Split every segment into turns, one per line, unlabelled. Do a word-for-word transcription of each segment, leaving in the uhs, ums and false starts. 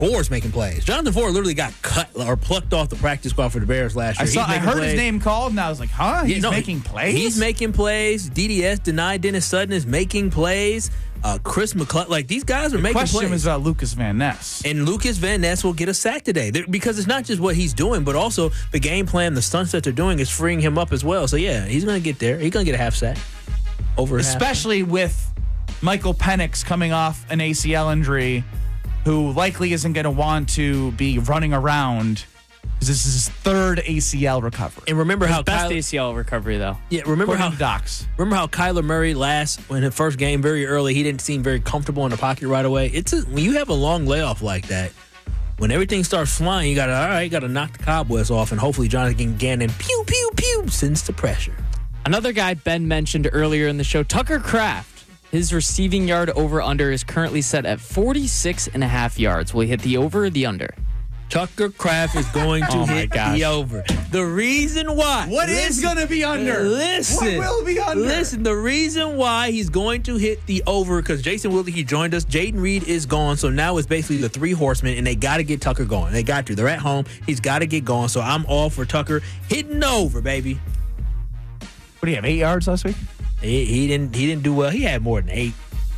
Ford's making plays. Jonathan Ford literally got cut or plucked off the practice squad for the Bears last year.
I, saw, I heard
plays.
his name called, and I was like, huh? He's yeah, no, making plays?
He's making plays. D D S denied Dennis Sutton is making plays. Uh, Chris McClellan. Like, these guys are
the
making plays.
The question was about Lucas Van Ness.
And Lucas Van Ness will get a sack today. They're, because it's not just what he's doing, but also the game plan, the stunts that they're doing is freeing him up as well. So, yeah, he's going to get there. He's going to get a half sack. Over
Especially
half.
with Michael Penix coming off an A C L injury, who likely isn't going to want to be running around because this is his third A C L recovery.
And remember
his
how
best
Kyler,
A C L recovery though.
Yeah, remember how
docs.
Remember how Kyler Murray last when his first game very early, he didn't seem very comfortable in the pocket right away. It's a, when you have a long layoff like that, when everything starts flying, you got to all right, got to knock the cobwebs off, and hopefully Jonathan Gannon pew pew pew sends the pressure.
Another guy Ben mentioned earlier in the show, Tucker Kraft. His receiving yard over-under is currently set at forty-six and a half yards. Will he hit the over or the under?
Tucker Kraft is going to
oh
hit the over. The reason why.
What listen, is going to be under?
Listen.
What will be under?
Listen, the reason why he's going to hit the over, because Jason Wilde, he joined us. Jaden Reed is gone, so now it's basically the three horsemen, and they got to get Tucker going. They got to. They're at home. He's got to get going, so I'm all for Tucker hitting over, baby.
What do you have, eight yards last week?
He, he didn't He didn't do well. He had more than eight.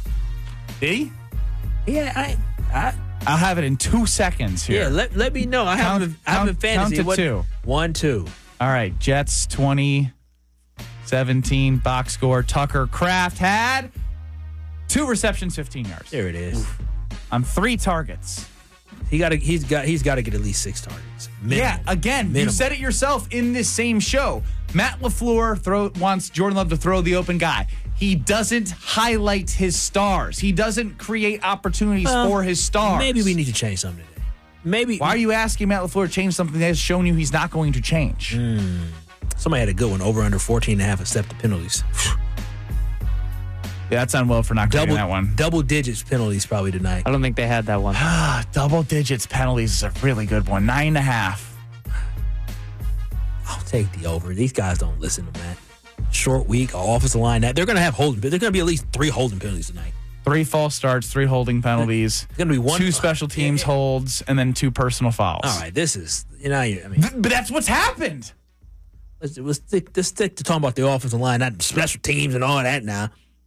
Did he?
Yeah, I... I
I'll have it in two seconds here.
Yeah, let, let me know. I
count,
have I have a fantasy.
Count to
what,
two.
One, two.
All right, Jets twenty seventeen box score. Tucker Kraft had two receptions, fifteen yards.
There it is.
Oof. On three targets.
He got he's got he's got to get at least six targets. Minimum.
Yeah, again, Minimum. You said it yourself in this same show. Matt LaFleur throw, wants Jordan Love to throw the open guy. He doesn't highlight his stars. He doesn't create opportunities well, for his stars.
Maybe we need to change something today. Maybe.
Why are you asking Matt LaFleur to change something that has shown you he's not going to change?
Mm. Somebody had a good one. Over under fourteen and a half accepted penalties.
Yeah, that's on Will for not
double,
that one.
Double digits penalties probably tonight.
I don't think they had that one.
Double digits penalties is a really good one. Nine and a half.
I'll take the over. These guys don't listen to Matt. Short week, offensive line. That they're going to have holding. They're going to be at least three holding penalties tonight.
Three false starts, three holding penalties.
It's going to be one.
Two special teams yeah, yeah. holds, and then two personal fouls.
All right, this is you know. I mean,
but that's what's happened.
Let's, let's, stick, let's stick to talking about the offensive line, not special teams and all that. Now,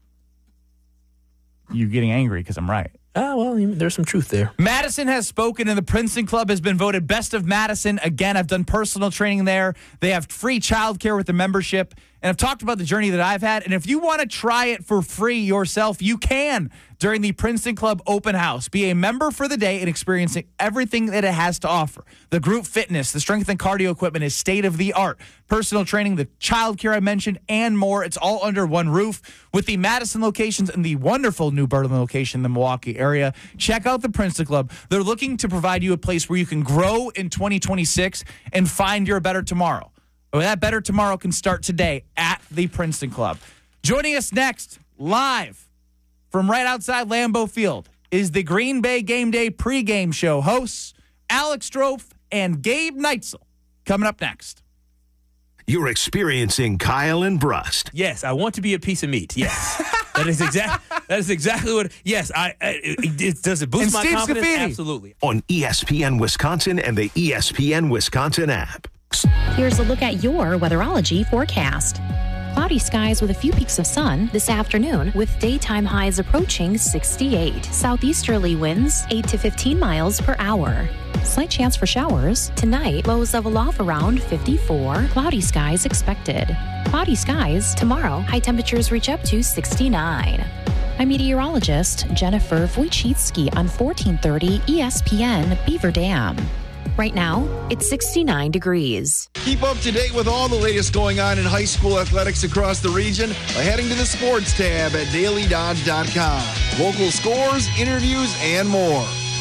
you getting angry because I'm right.
Ah, well, there's some truth there.
Madison has spoken, and the Princeton Club has been voted Best of Madison. Again, I've done personal training there. They have free childcare with the membership, and I've talked about the journey that I've had. And if you want to try it for free yourself, you can during the Princeton Club Open House. Be a member for the day and experiencing everything that it has to offer. The group fitness, the strength and cardio equipment is state-of-the-art. Personal training, the childcare I mentioned, and more. It's all under one roof with the Madison locations and the wonderful New Berlin location in the Milwaukee area. Check out the Princeton Club. They're looking to provide you a place where you can grow in twenty twenty-six and find your better tomorrow. Well, that better tomorrow can start today at the Princeton Club. Joining us next, live from right outside Lambeau Field, is the Green Bay Game Day pregame show hosts Alex Strofe and Gabe Neitzel. Coming up next.
You're experiencing Kyle and Brust.
Yes, I want to be a piece of meat. Yes. That is exactly that is exactly what. Yes, I. It, it, does it boost
and
my
Steve
confidence?
Scafidi.
Absolutely.
On E S P N Wisconsin and the E S P N Wisconsin app.
Here's a look at your weatherology forecast. Cloudy skies with a few peaks of sun this afternoon, with daytime highs approaching sixty-eight. Southeasterly winds eight to fifteen miles per hour. Slight chance for showers. Tonight, lows level off around fifty-four. Cloudy skies expected. Cloudy skies tomorrow. High temperatures reach up to sixty-nine. I'm meteorologist Jennifer Wojcicki on fourteen thirty E S P N Beaver Dam. Right now, it's sixty-nine degrees.
Keep up to date with all the latest going on in high school athletics across the region by heading to the sports tab at daily dodge dot com. Local scores, interviews, and more.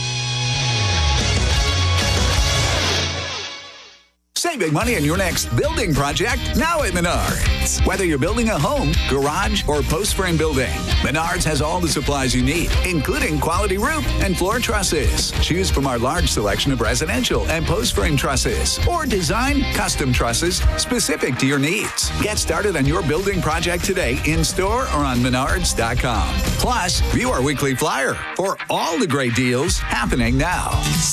Save big money on your next building project now at Menards. Whether you're building a home, garage, or post-frame building, Menards has all the supplies you need, including quality roof and floor trusses. Choose from our large selection of residential and post-frame trusses, or design custom trusses specific to your needs. Get started on your building project today in-store or on menards dot com. Plus, view our weekly flyer for all the great deals happening now.